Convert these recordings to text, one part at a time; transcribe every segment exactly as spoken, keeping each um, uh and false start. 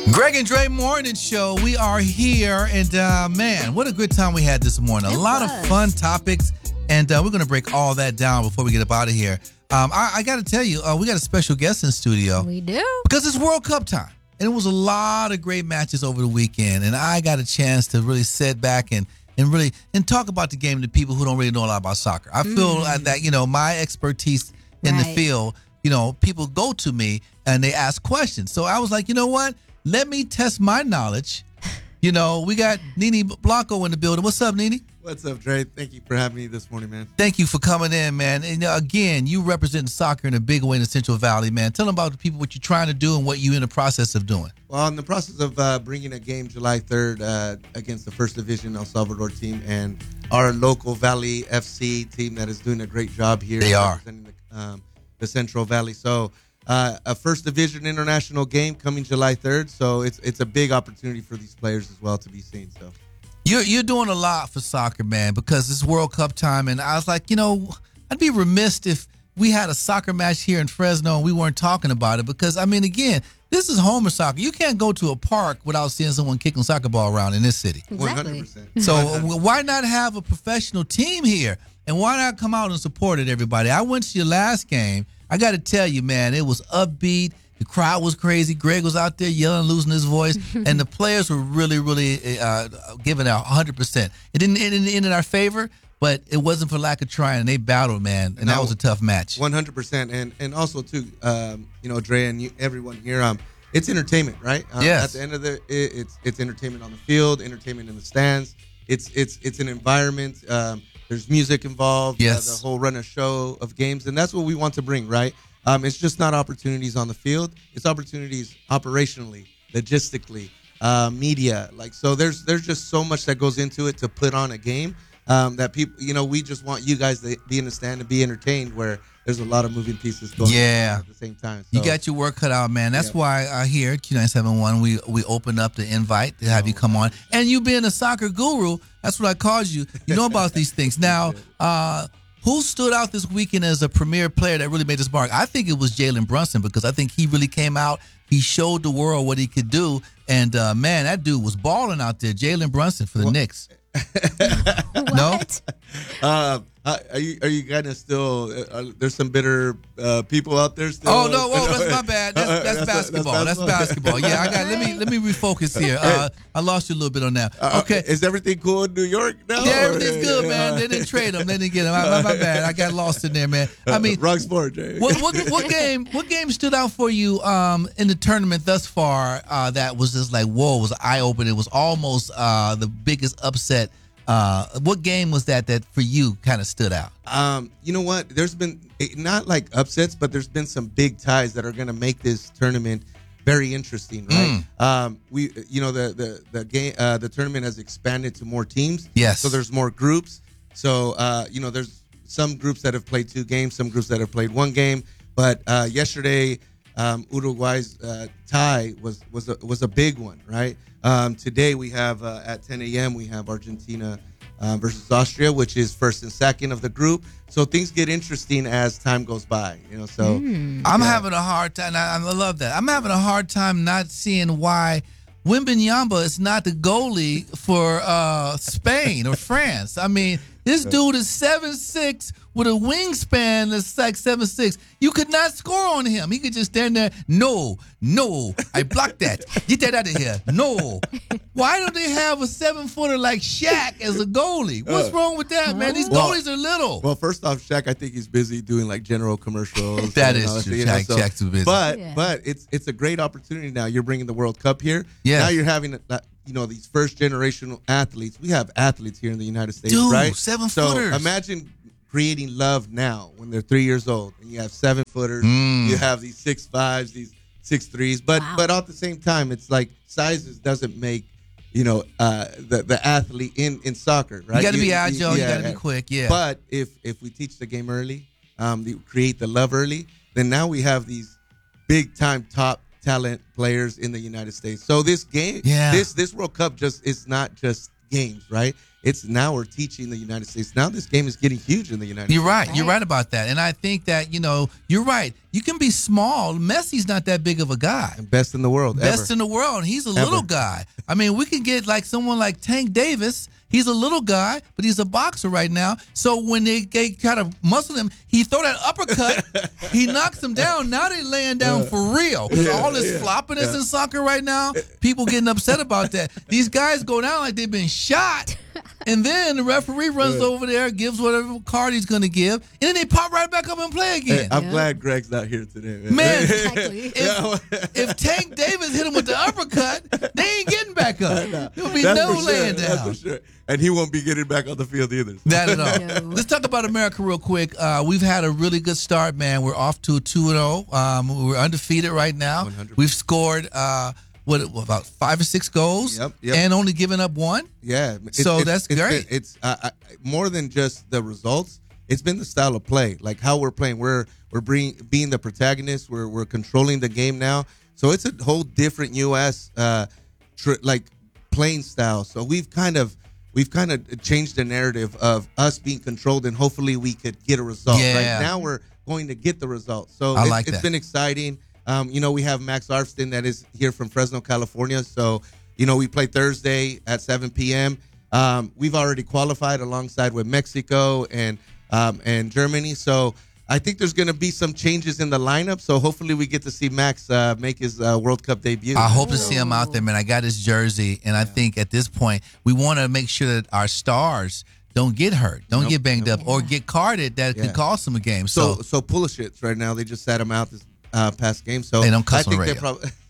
Greg and Dre Morning Show. We are here, and uh, man, what a good time we had this morning. A It lot was. of fun topics, and uh, we're going to break all that down before we get up out of here. Um, I, I got to tell you, uh, we got a special guest in studio We do. because it's World Cup time, and it was a lot of great matches over the weekend, and I got a chance to really sit back and and really and talk about the game to people who don't really know a lot about soccer. I feel uh, that you know my expertise in the Right. field. You know, people go to me and they ask questions. So I was like, you know what? Let me test my knowledge. You know, we got Nini Blanco in the building. What's up, Nini? What's up, Dre? Thank you for having me this morning, man. Thank you for coming in, man. And uh, again, you represent soccer in a big way in the Central Valley, man. Tell them about the people what you're trying to do and what you're in the process of doing. Well, in the process of uh, bringing a game July third uh, against the First Division El Salvador team and our local Valley F C team that is doing a great job here. They are. Representing the, um, the Central Valley. So uh, a First Division international game coming July third. So it's it's a big opportunity for these players as well to be seen. So. You're you're doing a lot for soccer, man, because it's World Cup time, and I was like, you know, I'd be remiss if we had a soccer match here in Fresno and we weren't talking about it. Because I mean, again, this is homer soccer. You can't go to a park without seeing someone kicking a soccer ball around in this city. one hundred Exactly. percent. So w- why not have a professional team here, and why not come out and support it, everybody? I went to your last game. I got to tell you, man, it was upbeat. The crowd was crazy. Greg was out there yelling, losing his voice, and the players were really, really uh, giving out one hundred percent. It didn't, it didn't end in our favor, but it wasn't for lack of trying. And they battled, man, and that was a tough match. one hundred percent. And and also, too, um, you know, Dre and you, everyone here, um, it's entertainment, right? Um, Yes. At the end of the it, it's it's entertainment on the field, entertainment in the stands. It's it's it's an environment. Um, there's music involved. Yes. Uh, the whole run a show of games, and that's what we want to bring, right? Um, it's just not opportunities on the field. It's opportunities operationally, logistically, uh, media. Like so, there's there's just so much that goes into it to put on a game. Um, that people, you know, we just want you guys to be in the stand and be entertained. Where there's a lot of moving pieces going Yeah. on at the same time. You So- got your work cut out, man. That's Yeah. why uh, here at Q nine seven one, we we opened up the invite to have you come on. And you being a soccer guru, that's what I called you. You know about these things. Now, uh, who stood out this weekend as a premier player that really made this mark? I think it was Jalen Brunson because I think he really came out. He showed the world what he could do. And, uh, man, that dude was balling out there. Jalen Brunson for the Well- Knicks. No? What? Uh, uh, are you are you kind of still? Uh, uh, there's some bitter uh, people out there still. Oh no! Oh, that's my bad. That's, Uh, that's, that's- basketball. That's, that's basketball. Yeah, I got. Let me let me refocus here. Uh, I lost you a little bit on that. Uh, Okay. Is everything cool in New York now? Yeah, or- everything's good, man. They didn't trade him. They didn't get him. My, my, my bad. I got lost in there, man. I mean, wrong sport, Jay. what, what what game what game stood out for you um, in the tournament thus far? Uh, that was just like whoa, was eye opening. It was almost uh, the biggest upset. Uh, what game was that that for you kind of stood out? Um, you know what? There's been it- not like upsets, but there's been some big ties that are going to make this tournament very interesting, right? Um, we, you know, the the the game, uh, the tournament has expanded to more teams. Yes. So there's more groups. So uh, you know, there's some groups that have played two games, some groups that have played one game. But uh, yesterday, um, Uruguay's uh, tie was was a, was a big one, right? Um, today we have uh, at ten a.m. we have Argentina uh, versus Austria, which is first and second of the group. So things get interesting as time goes by, you know. So I'm having a hard time. I, I love that. I'm having a hard time not seeing why Wembanyama is not the goalie for uh, Spain or France. I mean, this dude is seven six with a wingspan that's like seven six. You could not score on him. He could just stand there. No, no, I blocked that. Get that out of here. No. Why don't they have a seven footer like Shaq as a goalie? What's Uh, wrong with that, man? These Well- goalies are little. Well, first off, Shaq, I think he's busy doing like general commercials. That and is all true. you know, Shaq- Shaq's too busy. But Yeah. but it's it's a great opportunity now. You're bringing the World Cup here. Yes. Now you're having uh, you know these first generational athletes. We have athletes here in the United States, Dude, right? seven so footers. imagine creating love now when they're three years old, and you have seven footers. Mm. You have these six fives, these six threes. But Wow. but at the same time, it's like sizes doesn't make. You know, uh, the the athlete in, in soccer, right? You got to be agile. You yeah. got to be quick. Yeah. But if if we teach the game early, um, the, create the love early, then now we have these big time top talent players in the United States. So this game, Yeah. this this World Cup just is not just games, right? it's now we're teaching the United States. Now this game is getting huge in the United You're States. right. You're right about that. And I think that, you know, you're right. You can be small. Messi's not that big of a guy. And best in the world. Best ever. in the world. He's a Ever. little guy. I mean, we can get like someone like Tank Davis. He's a little guy, but he's a boxer right now. So when they, they kind of muscle him, he throw that uppercut, he knocks him down. Now they laying down for real. Yeah, All this yeah, floppiness yeah. in soccer right now, people getting upset about that. These guys go down like they've been shot. And then the referee runs Yeah. over there, gives whatever card he's going to give, and then they pop right back up and play Hey, again. I'm Yeah. glad Greg's not here today, man. Man, Exactly. if, if Tank Davis hit him with the uppercut, they ain't getting back up. There'll be That's no for sure. laying That's down. for sure. And he won't be getting back on the field either. Not at all. No. Let's talk about America real quick. Uh, we've had a really good start, man. We're off to a two and oh. Um, we're undefeated right now. one hundred percent. We've scored uh, what about five or six goals, Yep, yep. and only given up one. Yeah. It's, So it's, that's it's great. been- it's uh, uh, more than just the results. It's been the style of play, like how we're playing. We're we're being being the protagonist. We're we're controlling the game now. So it's a whole different U S uh, tr- like playing style. So we've kind of we've kind of changed the narrative of us being controlled, and hopefully we could get a result. Yeah. Right now we're going to get the result. So I it's, like it's that. been exciting. Um, you know, we have Max Arfston that is here from Fresno, California. So, you know, we play Thursday at seven p.m. Um, we've already qualified alongside with Mexico and um, and Germany. So I think there's going to be some changes in the lineup. So hopefully we get to see Max uh, make his uh, World Cup debut. I hope to see him out there, man. I got his jersey, and I think at this point we want to make sure that our stars don't get hurt, don't Nope, get banged nope. up, or get carded that Yeah. could cost them a game. So So, so Pulisic right now, they just sat him out this uh, past game. So Hey, don't cuss I on think the they radio. probably.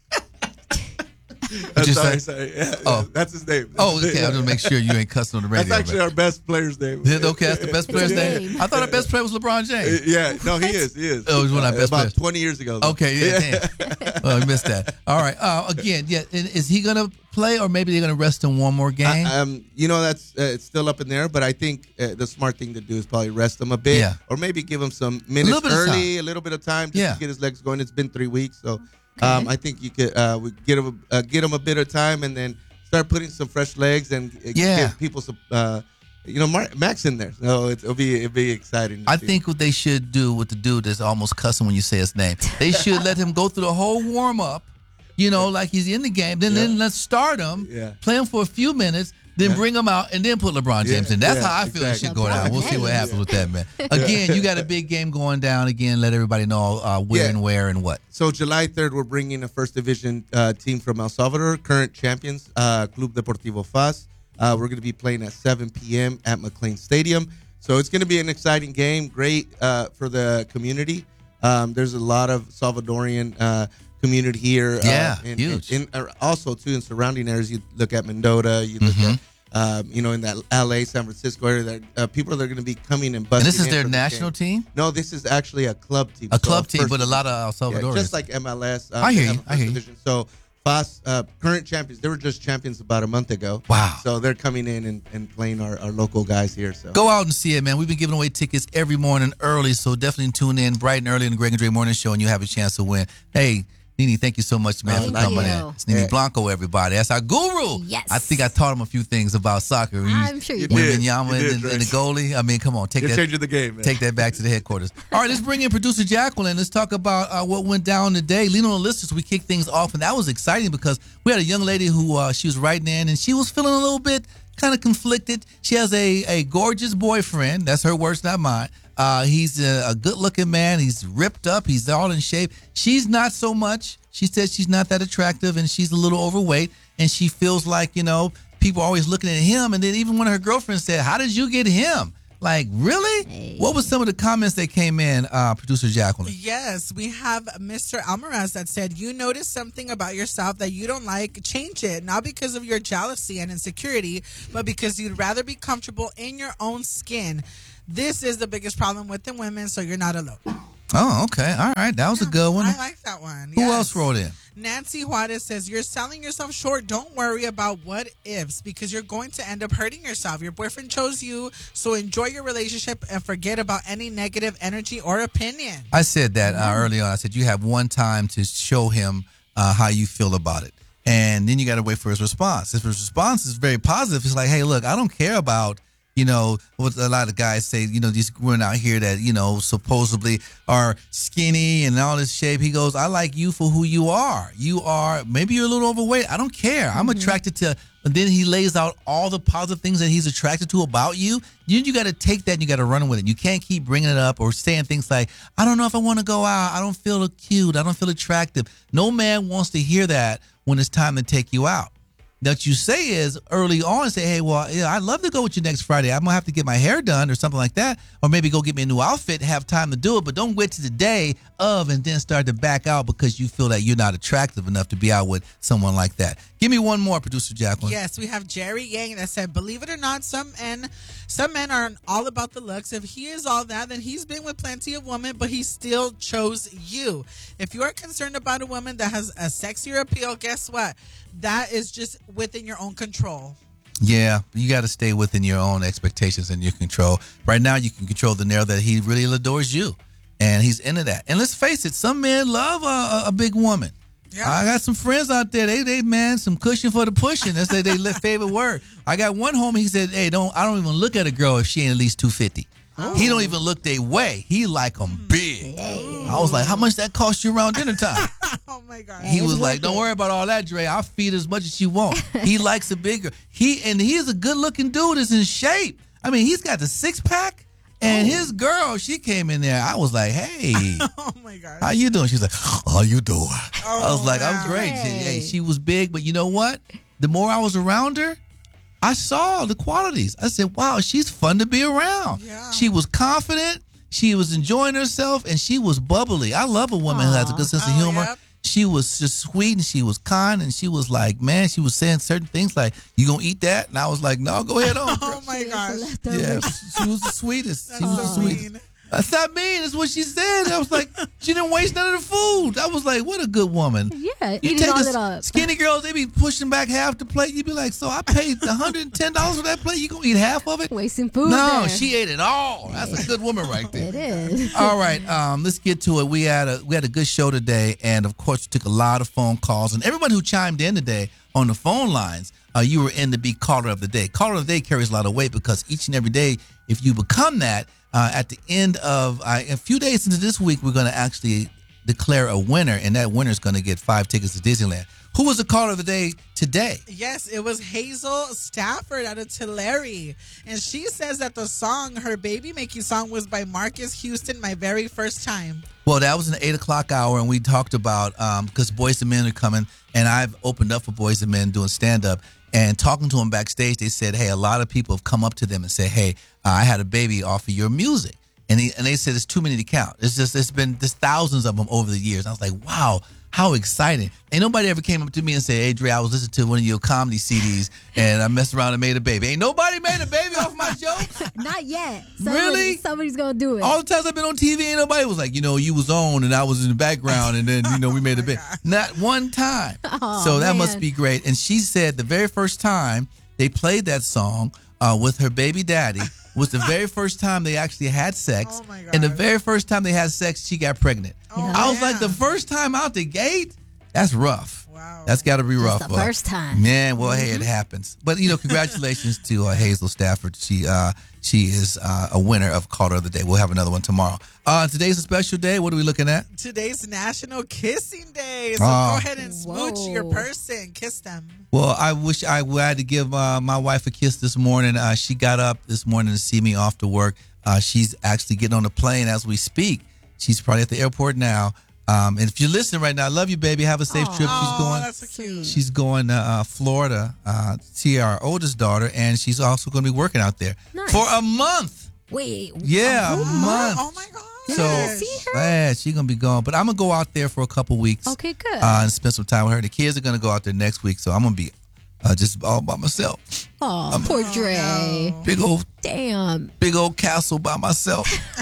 you sorry, say? sorry. Yeah, Oh. yeah, that's his name. oh, okay. I'm gonna make sure you ain't cussing on the radio. That's actually man. our best player's name. Is it okay? That's the best player's It's a name. name. I thought our best player was LeBron James. Yeah, no, he is. He is. Oh, he's one of our best About players. twenty years ago. though. Okay, yeah, damn. Oh, I missed that. All right. Uh, again, yeah. and Is he gonna play, or maybe they're gonna rest him one more game? I- um, you know, that's uh, it's still up in there, but I think uh, the smart thing to do is probably rest him a bit, Yeah. or maybe give him some minutes little bit of early, a little bit of time, just Yeah. to get his legs going. It's been three weeks, so um, I think you could uh, we get him uh, get him a bit of time, and then start putting some fresh legs and uh, Yeah. give people some, uh, you know, Mar- Max in there. So it, it'll be it'll be exciting. to I see. think what they should do with the dude that's almost cussing when you say his name, they should let him go through the whole warm up, you know, like he's in the game. Then, Yeah. then let's start him, Yeah. play him for a few minutes, then Yeah. bring him out, and then put LeBron Yeah, James in. That's yeah, how I feel it exactly. should go down. We'll see what LeBron happens with that, man. Again, you got a big game going down. Again, let everybody know uh, where Yeah. and where and what. So July third, we're bringing a first division uh, team from El Salvador, current champions, uh, Club Deportivo F A S. Uh, we're going to be playing at seven p.m. at McLean Stadium. So it's going to be an exciting game, great uh, for the community. Um, there's a lot of Salvadorian uh, community here. Yeah, uh, and, huge. And, and also, too, in surrounding areas, you look at Mendota, you look Mhm. at, um, you know, in that L A, San Francisco area, that uh, people that are going to be coming and And busting this is in their for the national game. team? No, this is actually a club team. A So club team, first but a division. lot of El Yeah, Salvadorians. just like M L S. Um, I hear they have you, a I first hear you. division. So F A S, uh, current champions, they were just champions about a month ago. Wow. So they're coming in and, and playing our, our local guys here. So Go out and see it, man. We've been giving away tickets every morning early, so definitely tune in bright and early in the Greg and Dre Morning Show, and you have a chance to win. Hey, Nini, thank you so much, man, Thank for coming you. in. It's Nini Yeah. Blanco, everybody. That's our guru. Yes. I think I taught him a few things about soccer. I'm sure you You did. did. Wembanyama You did, and, Dre. and the goalie. I mean, come on, take you're that. changing the game, man. Take that back to the headquarters. All right, let's bring in producer Jacqueline. Let's talk about uh, what went down today. Lean on the listeners. We kicked things off, and that was exciting because we had a young lady who uh, she was writing in, and she was feeling a little bit kind of conflicted. She has a, a gorgeous boyfriend. That's her words, not mine. Uh, he's a, a good-looking man. He's ripped up. He's all in shape. She's not so much. She says she's not that attractive, and she's a little overweight, and she feels like, you know, people are always looking at him. And then even one of her girlfriends said, how did you get him? Like, really? Hey. What was some of the comments that came in, uh, producer Jacqueline? Yes, we have Mister Almaraz that said, you notice something about yourself that you don't like, change it. Not because of your jealousy and insecurity, but because you'd rather be comfortable in your own skin. This is the biggest problem with the women, so you're not alone. Oh, okay. All right. That was a good one. I like that one. Who Yes. else wrote in? Nancy Juarez says, you're selling yourself short. Don't worry about what ifs because you're going to end up hurting yourself. Your boyfriend chose you, so enjoy your relationship and forget about any negative energy or opinion. I said that uh, early on. I said you have one time to show him uh, how you feel about it. And then you got to wait for his response. If his response is very positive, it's like, hey, look, I don't care about, you know, what a lot of guys say, you know, these women out here that, you know, supposedly are skinny and all this shape. He goes, I like you for who you are. You are, maybe you're a little overweight. I don't care. I'm mm-hmm. attracted to, and then he lays out all the positive things that he's attracted to about you. You, you got to take that and you got to run with it. You can't keep bringing it up or saying things like, I don't know if I want to go out. I don't feel cute. I don't feel attractive. No man wants to hear that when it's time to take you out. That you say is early on, say, hey, well, yeah, I'd love to go with you next Friday. I'm going to have to get my hair done or something like that. Or maybe go get me a new outfit, have time to do it. But don't wait to the day of and then start to back out because you feel that you're not attractive enough to be out with someone like that. Give me one more, Producer Jacqueline. Yes, we have Jerry Yang that said, believe it or not, some men, some men are all about the looks. If he is all that, then he's been with plenty of women, but he still chose you. If you are concerned about a woman that has a sexier appeal, guess what? That is just within your own control. Yeah, you got to stay within your own expectations and your control. Right now, you can control the narrow that he really adores you, and he's into that. And let's face it, some men love a, a big woman. Yeah. I got some friends out there. They, they man, some cushion for the pushing. That's their they favorite word. I got one homie. He said, "Hey, don't I don't even look at a girl if she ain't at least two fifty. Oh. He don't even look their way. He like them big." Oh. I was like, "How much that cost you around dinner time?" Oh my God. He was like, "Don't worry about all that, Dre. I'll feed as much as you want." He likes a bigger. He and he's a good looking dude. Is in shape. I mean, he's got the six pack. And oh. his girl, she came in there. I was like, "Hey, oh my God, how you doing?" She's like, "How you doing?" Oh, I was like, wow. "I'm great." She, hey, she was big, but you know what? The more I was around her, I saw the qualities. I said, "Wow, she's fun to be around." Yeah. She was confident. She was enjoying herself, and she was bubbly. I love a woman Aww. who has a good sense of humor. Oh, yep. She was just sweet, and she was kind, and she was like, man, she was saying certain things like, "You gonna eat that?" And I was like, "No, go ahead on." Oh my gosh. Yeah, she was the sweetest. She was the sweetest. Mean. That's not mean. That's what she said. I was like, she didn't waste none of the food. I was like, what a good woman. Yeah, you eating take all the it up. Skinny girls, they be pushing back half the plate. You be like, so I paid one hundred ten dollars for that plate. You gonna eat half of it? Wasting food. No, there. She ate it all. That's a good woman right there. It is. All right, um, let's get to it. We had a we had a good show today, and of course, we took a lot of phone calls, and everybody who chimed in today on the phone lines. Uh, you were in to be caller of the day. Caller of the day carries a lot of weight because each and every day, if you become that, uh, at the end of uh, a few days into this week, we're going to actually declare a winner, and that winner is going to get five tickets to Disneyland. Who was the caller of the day today? Yes, it was Hazel Stafford out of Tulare. And she says that the song, her baby making song, was by Marcus Houston, My Very First Time. Well, that was in the eight o'clock hour, and we talked about, because um, Boys and Men are coming, and I've opened up for Boys and Men doing stand-up. And talking to them backstage, they said, hey, a lot of people have come up to them and said, hey, uh, I had a baby off of your music. And, he, and they said, it's too many to count. It's just, it's been, there's thousands of them over the years. I was like, wow, how exciting. Ain't nobody ever came up to me and said, hey, Dre, I was listening to one of your comedy C Ds and I messed around and made a baby. Ain't nobody made a baby off my jokes? Not yet. Somebody, really? Somebody's going to do it. All the times I've been on T V, ain't nobody was like, you know, you was on and I was in the background and then, you know, we made a baby. Not one time. Oh, so that man. must be great. And she said the very first time they played that song uh, with her baby daddy was the very first time they actually had sex. Oh my God. And the very first time they had sex, she got pregnant. Oh, I was yeah. like, the first time out the gate? That's rough. Wow. That's got to be rough. That's the first time. Man, well, hey, it happens. But, you know, congratulations to uh, Hazel Stafford. She uh, she is uh, a winner of Caller of the Day. We'll have another one tomorrow. Uh, today's a special day. What are we looking at? Today's National Kissing Day. So Oh. go ahead and smooch Whoa. your person. Kiss them. Well, I wish I had to give uh, my wife a kiss this morning. Uh, she got up this morning to see me off to work. Uh, she's actually getting on the plane as we speak. She's probably at the airport now. Um, and if you're listening right now, I love you, baby. Have a safe Aw. trip. She's Oh, going. that's so cute. She's going to uh, Florida uh, to see our oldest daughter, and she's also going to be working out there Nice. for a month. Wait. Yeah, a Oh, month. Oh my God. So, Yeah, see her? yeah, she's going to be gone. But I'm going to go out there for a couple weeks. Okay, good. Uh, and spend some time with her. The kids are going to go out there next week, so I'm going to be uh, just all by myself. Oh, poor Dre. Big old, Damn. big old castle by myself.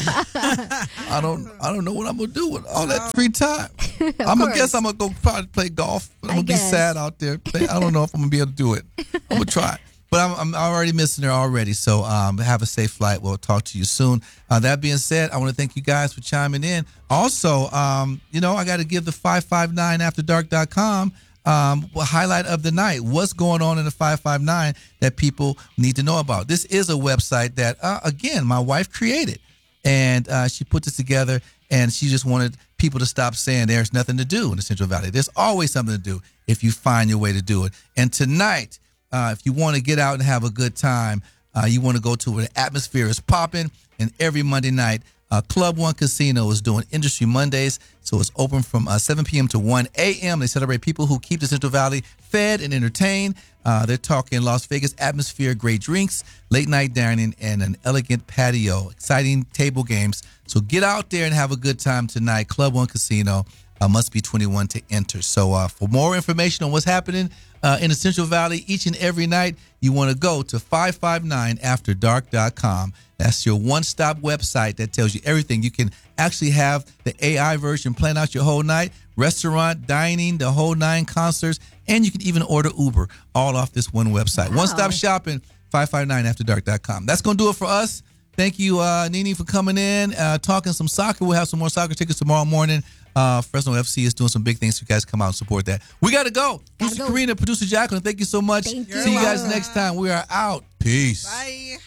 I don't, I don't know what I'm gonna do with all that free time. I'm gonna course. guess I'm gonna go probably play golf, but I'm I gonna be guess. sad out there. I don't know if I'm gonna be able to do it. I'm gonna try. But I'm, I'm already missing her already. So um, have a safe flight. We'll talk to you soon. Uh, that being said, I want to thank you guys for chiming in. Also, um, you know, I got to give the five five nine after dark dot com um, highlight of the night. What's going on in the five five nine that people need to know about? This is a website that, uh, again, my wife created. And uh, she put this together, and she just wanted people to stop saying there's nothing to do in the Central Valley. There's always something to do if you find your way to do it. And tonight, uh, if you want to get out and have a good time, uh, you want to go to where the atmosphere is popping. And every Monday night, uh, Club One Casino is doing Industry Mondays. So it's open from uh, seven p.m. to one a.m. They celebrate people who keep the Central Valley fed and entertained. Uh, they're talking Las Vegas atmosphere, great drinks, late night dining, and an elegant patio. Exciting table games. So get out there and have a good time tonight. Club One Casino uh, must be twenty-one to enter. So uh, for more information on what's happening uh, in the Central Valley each and every night, you want to go to five five nine after dark dot com. That's your one-stop website that tells you everything. You can actually have the A I version plan out your whole night, restaurant, dining, the whole nine, concerts, and you can even order Uber all off this one website. Wow. One-stop shopping, five five nine after dark dot com. That's going to do it for us. Thank you, uh, Nene, for coming in, uh, talking some soccer. We'll have some more soccer tickets tomorrow morning. Uh, Fresno F C is doing some big things. So you guys come out and support that. We got to go. Producer go. Karina, producer Jacqueline, thank you so much. Thank See you. you guys next time. We are out. Peace. Bye.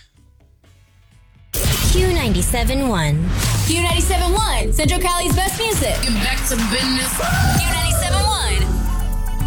Q ninety-seven point one. Q ninety-seven point one, Central Cali's best music. Get back to business. Q ninety-seven